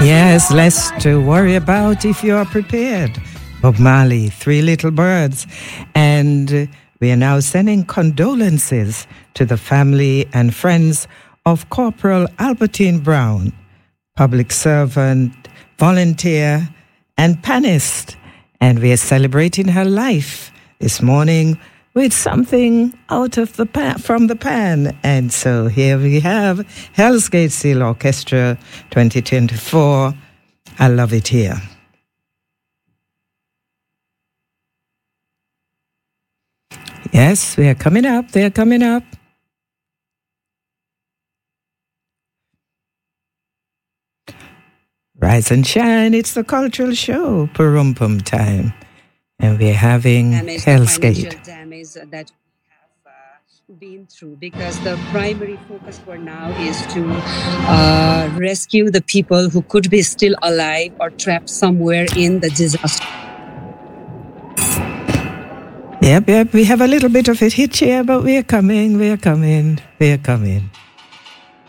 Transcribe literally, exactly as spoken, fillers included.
Yes, less to worry about if you are prepared. Bob Marley, Three Little Birds. And we are now sending condolences to the family and friends of Corporal Albertine Brown, public servant, volunteer, and panist. And we are celebrating her life this morning with something out of the pan, from the pan. And so here we have Hell's Gate Steel Orchestra twenty twenty-four. I Love It Here. Yes, we are coming up. They are coming up. Rise and shine. It's the cultural show, Parumpum time. And we're having damage, Hell's the Gate. damage that we have uh, been through, because the primary focus for now is to uh, rescue the people who could be still alive or trapped somewhere in the disaster. Yep, yep, we have a little bit of a hitch here, but we're coming, we're coming, we're coming.